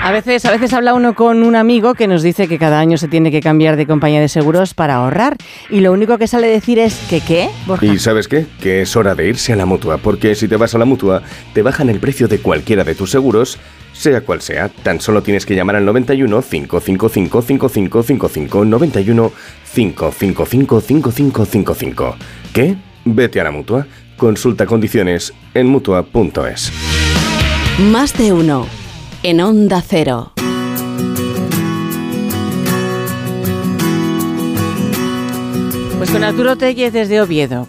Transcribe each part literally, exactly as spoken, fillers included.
A veces, a veces habla uno con un amigo que nos dice que cada año se tiene que cambiar de compañía de seguros para ahorrar. Y lo único que sale decir es que ¿qué, Borja? ¿Y sabes qué? Que es hora de irse a la Mutua, porque si te vas a la Mutua, te bajan el precio de cualquiera de tus seguros, sea cual sea. Tan solo tienes que llamar al noventa y uno, cinco cinco cinco, cinco cinco cinco cinco, noventa y uno, cinco cinco cinco, cinco cinco cinco cinco. ¿Qué? Vete a la Mutua. Consulta condiciones en mutua punto es. Más de uno en Onda Cero. Pues con Arturo Tellez desde Oviedo,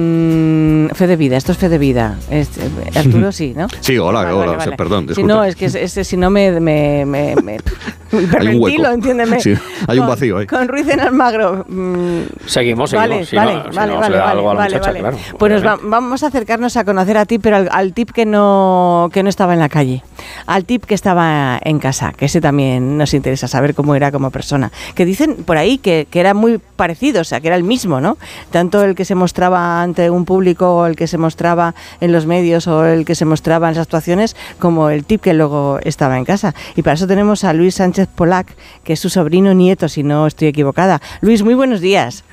con Fe de Vida. Esto es Fe de Vida. Es, Arturo, sí, ¿no? Sí, hola, vale, hola, vale, vale. perdón, disculpe. Si no, es que es, es, si no me... me, me, me hay un hueco. Entiéndeme. Sí, hay con, un vacío ahí. Con Ruiz en Almagro. Mmm, seguimos, seguimos. Vale, si vale, no, si vale, no vale, se le da vale, algo a la vale, muchacha, vale. claro. Pues nos va, vamos a acercarnos a conocer a ti, pero al, al tip que no, que no estaba en la calle. Al tip que estaba en casa, que ese también nos interesa saber cómo era como persona. Que dicen por ahí que, que era muy parecido, o sea, que era el mismo, ¿no? Tanto el que se mostraba ante un público, o el que se mostraba en los medios, o el que se mostraba en las actuaciones, como el tip que luego estaba en casa. Y para eso tenemos a Luis Sánchez Polac, que es su sobrino nieto, si no estoy equivocada. Luis, muy buenos días.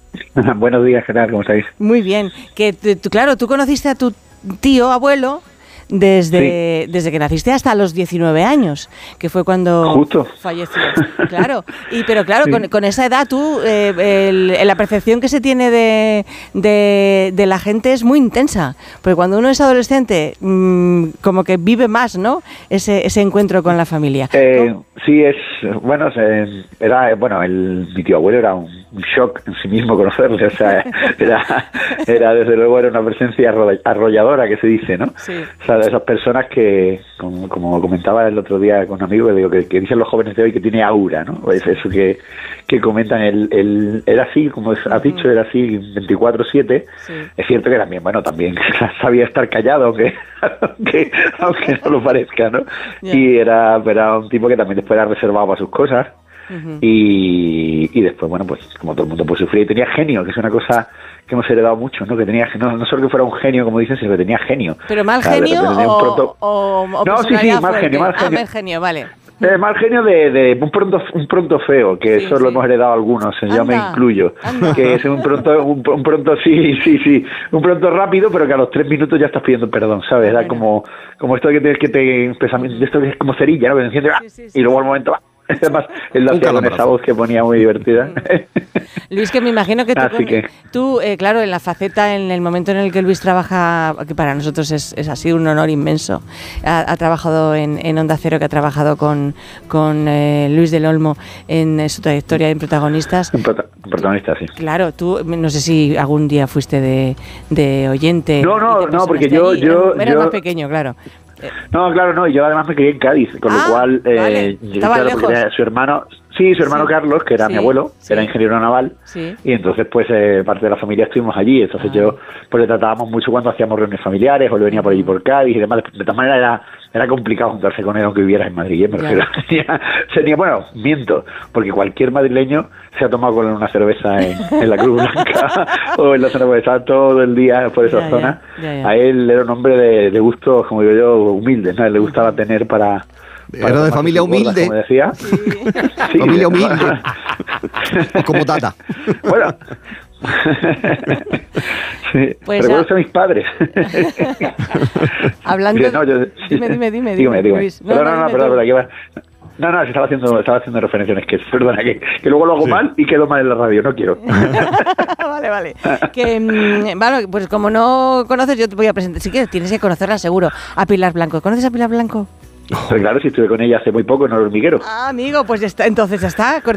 Buenos días, ¿qué tal? ¿Cómo estáis? Muy bien. Que tú, claro, tú conociste a tu tío, abuelo, desde, sí. desde que naciste hasta los diecinueve años, que fue cuando Justo. falleció. Claro, y, pero claro, sí. con, con esa edad tú, eh, el, la percepción que se tiene de, de, de la gente es muy intensa, porque cuando uno es adolescente, mmm, como que vive más, ¿no? Ese, ese encuentro con la familia. Eh, sí, es, bueno, era, bueno, el, mi tío abuelo era un, un shock en sí mismo conocerle, o sea, era, era desde luego era una presencia arrolladora, que se dice, ¿no? Sí. O sea, de esas personas que, como, como comentaba el otro día con un amigo, que digo que, que dicen los jóvenes de hoy que tiene aura, ¿no? Pues eso que, que comentan, el, el, era así, como has dicho, era así veinticuatro siete. Sí. Es cierto que también, bueno, también sabía estar callado, aunque, aunque, aunque no lo parezca, ¿no? Yeah. Y era, era un tipo que también después era reservado para sus cosas. Uh-huh. y, y después, bueno, pues como todo el mundo pues sufría, y tenía genio, que es una cosa que hemos heredado mucho, ¿no? Que tenía, no, no solo que fuera un genio, como dicen, sino que tenía genio. ¿Pero mal genio o, pronto... o, o no, sí, sí, mal genio, mal genio. Ah, mal genio, vale. Eh, mal genio de, de un pronto un pronto feo, que sí, eso sí. Lo hemos heredado algunos, anda, yo me incluyo. Anda. Que es un pronto, un, un pronto, sí, sí, sí, un pronto rápido, pero que a los tres minutos ya estás pidiendo perdón, ¿sabes? Era bueno. como, como esto que te, que te esto que es como cerilla, ¿no? Que te enciende, sí, sí, sí, y luego al momento va. Además, él lo hacía con esa voz que ponía muy divertida. Luis, que me imagino que tú, con, que... tú eh, claro, en la faceta, en el momento en el que Luis trabaja, que para nosotros es, es así un honor inmenso, ha, ha trabajado en, en Onda Cero, que ha trabajado con, con eh, Luis del Olmo en, en su trayectoria en protagonistas. Un prota- protagonista, sí. Claro, tú, no sé si algún día fuiste de, de oyente. No, no, no, porque yo... allí. yo Era yo... más pequeño, claro. No, claro, no, yo además me crié en Cádiz, con ah, lo cual, eh, vale. yo, claro, porque era su hermano, sí, su hermano sí. Carlos, que era sí. mi abuelo, sí. era ingeniero naval, sí. y entonces pues eh, parte de la familia estuvimos allí, entonces ah. yo pues le tratábamos mucho cuando hacíamos reuniones familiares, o le venía por allí por Cádiz y demás, de tal manera era, era complicado juntarse con él aunque vivieras en Madrid, ¿eh? Me refiero, tenía, tenía, bueno, miento, porque cualquier madrileño se ha tomado con una cerveza en, en la Cruz Blanca o en la zona, porque estaba todo el día por esa ya, zona, ya, ya, ya. A él era un hombre de, de gustos, como digo yo, humildes, ¿no? Le gustaba tener para... para era de familia humilde. Gordas, como decía. Sí. Sí, familia humilde. Como Tata. Bueno. Sí. Pues recuerdo a mis padres. Hablando... Mire, no, yo, dime, dime, dime. Dígame, dígame. Luis. No, no, no, no, perdón, perdón, que va... No, no, estaba haciendo, estaba haciendo referencias, que perdona, que, que luego lo hago sí. mal y quedo mal en la radio, no quiero. Vale, vale. Que, mmm, bueno, pues como no conoces, yo te voy a presentar. Si quieres, tienes que conocerla seguro. A Pilar Blanco. ¿Conoces a Pilar Blanco? Pues claro, si estuve con ella hace muy poco en el hormiguero. Ah, amigo, pues ya está, entonces ya está.